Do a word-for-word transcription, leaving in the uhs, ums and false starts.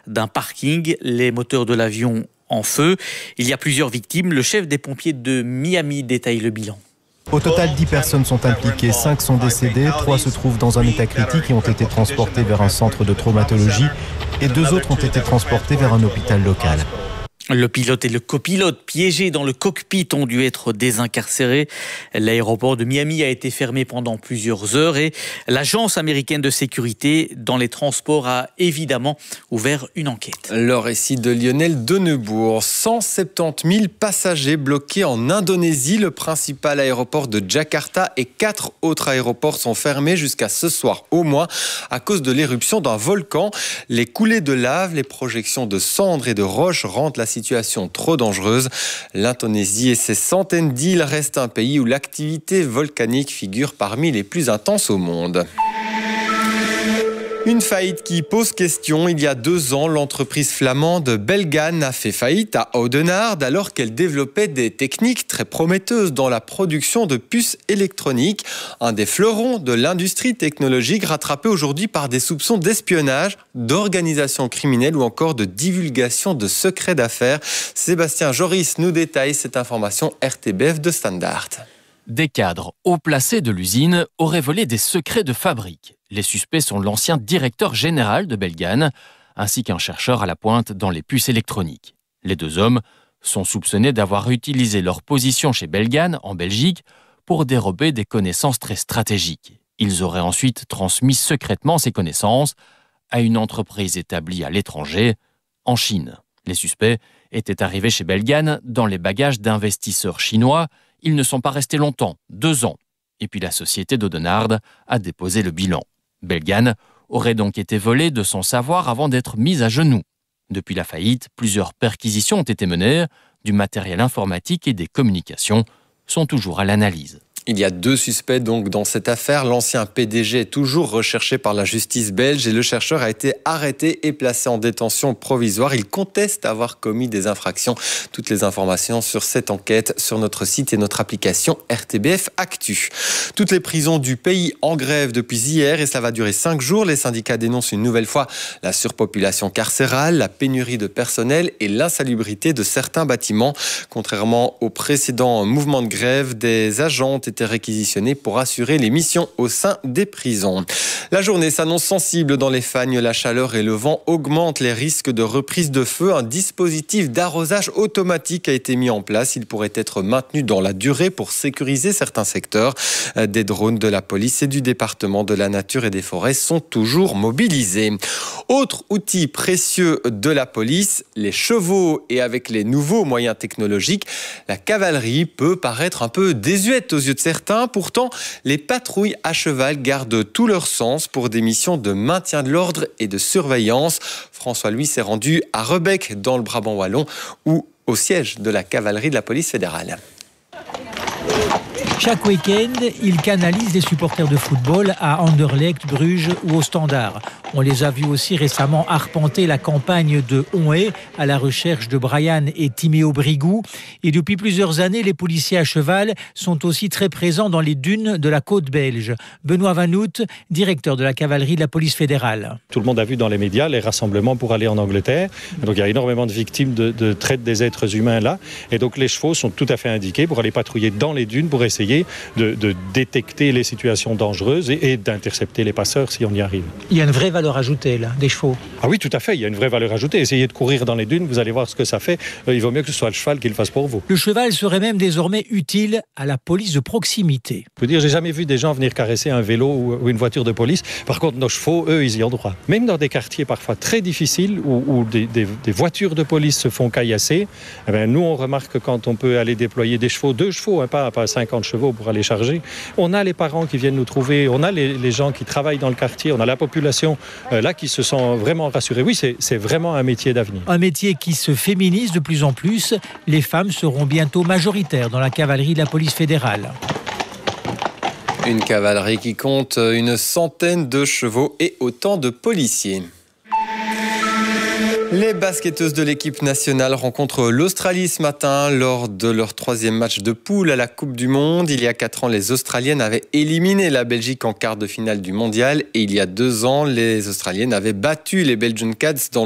d'un parking. Les moteurs de l'avion en feu. Il y a plusieurs victimes. Le chef des pompiers de Miami détaille le bilan. Au total, dix personnes sont impliquées, cinq sont décédées, trois se trouvent dans un état critique et ont été transportées vers un centre de traumatologie et deux autres ont été transportées vers un hôpital local. Le pilote et le copilote piégés dans le cockpit ont dû être désincarcérés. L'aéroport de Miami a été fermé pendant plusieurs heures et l'agence américaine de sécurité dans les transports a évidemment ouvert une enquête. Le récit de Lionel Denebourg. cent soixante-dix mille passagers bloqués en Indonésie. Le principal aéroport de Jakarta et quatre autres aéroports sont fermés jusqu'à ce soir au moins à cause de l'éruption d'un volcan. Les coulées de lave, les projections de cendres et de roches rendent la situation trop dangereuse. L'Indonésie et ses centaines d'îles restent un pays où l'activité volcanique figure parmi les plus intenses au monde. Une faillite qui pose question. Il y a deux ans, l'entreprise flamande Belgane a fait faillite à Oudenaarde alors qu'elle développait des techniques très prometteuses dans la production de puces électroniques. Un des fleurons de l'industrie technologique rattrapé aujourd'hui par des soupçons d'espionnage, d'organisation criminelle ou encore de divulgation de secrets d'affaires. Sébastien Joris nous détaille cette information R T B F de Standard. Des cadres haut placés de l'usine auraient volé des secrets de fabrique. Les suspects sont l'ancien directeur général de Belgane, ainsi qu'un chercheur à la pointe dans les puces électroniques. Les deux hommes sont soupçonnés d'avoir utilisé leur position chez Belgane, en Belgique, pour dérober des connaissances très stratégiques. Ils auraient ensuite transmis secrètement ces connaissances à une entreprise établie à l'étranger, en Chine. Les suspects étaient arrivés chez Belgane dans les bagages d'investisseurs chinois. Ils ne sont pas restés longtemps, deux ans. Et puis la société d'Oudenaarde a déposé le bilan. Belgane aurait donc été volé de son savoir avant d'être mise à genoux. Depuis la faillite, plusieurs perquisitions ont été menées, du matériel informatique et des communications sont toujours à l'analyse. Il y a deux suspects donc dans cette affaire. L'ancien P D G est toujours recherché par la justice belge et le chercheur a été arrêté et placé en détention provisoire. Il conteste avoir commis des infractions. Toutes les informations sur cette enquête sur notre site et notre application R T B F Actu. Toutes les prisons du pays en grève depuis hier et ça va durer cinq jours. Les syndicats dénoncent une nouvelle fois la surpopulation carcérale, la pénurie de personnel et l'insalubrité de certains bâtiments. Contrairement au précédent mouvement de grève, des agents ont été réquisitionnés pour assurer les missions au sein des prisons. La journée s'annonce sensible dans les Fagnes. La chaleur et le vent augmentent les risques de reprise de feu. Un dispositif d'arrosage automatique a été mis en place. Il pourrait être maintenu dans la durée pour sécuriser certains secteurs. Des drones de la police et du département de la nature et des forêts sont toujours mobilisés. Autre outil précieux de la police, les chevaux. Et avec les nouveaux moyens technologiques, la cavalerie peut paraître un peu désuète aux yeux de certains. Pourtant, les patrouilles à cheval gardent tout leur sens pour des missions de maintien de l'ordre et de surveillance. François Louis s'est rendu à Rebec, dans le Brabant wallon, ou au siège de la cavalerie de la police fédérale. Chaque week-end, il canalise les supporters de football à Anderlecht, Bruges ou au Standard. On les a vus aussi récemment arpenter la campagne de Onhaye à la recherche de Brian et Timéo Brigou. Et depuis plusieurs années, les policiers à cheval sont aussi très présents dans les dunes de la côte belge. Benoît Vanout, directeur de la cavalerie de la police fédérale. Tout le monde a vu dans les médias les rassemblements pour aller en Angleterre. Donc il y a énormément de victimes de, de traite des êtres humains là. Et donc les chevaux sont tout à fait indiqués pour aller patrouiller dans les dunes pour essayer de, de détecter les situations dangereuses et, et d'intercepter les passeurs si on y arrive. Il y a une vraie valeur ajoutée là, des chevaux. Ah oui, tout à fait, il y a une vraie valeur ajoutée. Essayez de courir dans les dunes, vous allez voir ce que ça fait. Il vaut mieux que ce soit le cheval qui le fasse pour vous. Le cheval serait même désormais utile à la police de proximité. Je veux dire, j'ai jamais vu des gens venir caresser un vélo ou une voiture de police. Par contre, nos chevaux, eux, ils y ont droit. Même dans des quartiers parfois très difficiles où, où des, des, des voitures de police se font caillasser, eh bien, nous, on remarque que quand on peut aller déployer des chevaux, deux chevaux, hein, pas, pas cinquante chevaux pour aller charger, on a les parents qui viennent nous trouver, on a les, les gens qui travaillent dans le quartier, on a la population euh, là qui se sent vraiment rassurée. Oui, c'est, c'est vraiment un métier d'avenir. Un métier qui se féminise de plus en plus. Les femmes seront bientôt majoritaires dans la cavalerie de la police fédérale. Une cavalerie qui compte une centaine de chevaux et autant de policiers. Les basketteuses de l'équipe nationale rencontrent l'Australie ce matin lors de leur troisième match de poule à la Coupe du Monde. Il y a quatre ans, les Australiennes avaient éliminé la Belgique en quart de finale du mondial et il y a deux ans, les Australiennes avaient battu les Belgian Cats dans